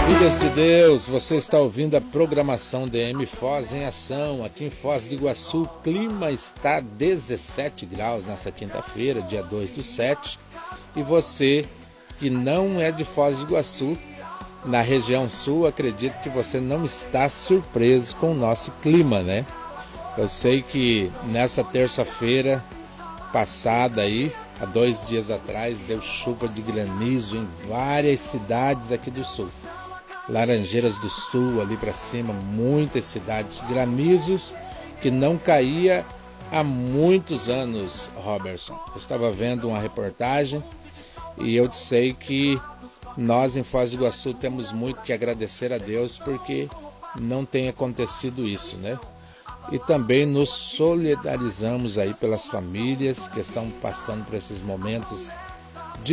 Filhas de Deus, você está ouvindo a programação DM Foz em ação. Aqui em Foz do Iguaçu, o clima está 17 graus nessa quinta-feira, dia 2/7. E você que não é de Foz do Iguaçu, na região sul, acredito que você não está surpreso com o nosso clima, né? Eu sei que nessa terça-feira passada aí, há 2 dias atrás, deu chuva de granizo em várias cidades aqui do sul. Laranjeiras do Sul, ali para cima, muitas cidades, granizos que não caía há muitos anos, Robertson. Eu estava vendo uma reportagem e eu sei que nós em Foz do Iguaçu temos muito que agradecer a Deus porque não tem acontecido isso, né? E também nos solidarizamos aí pelas famílias que estão passando por esses momentos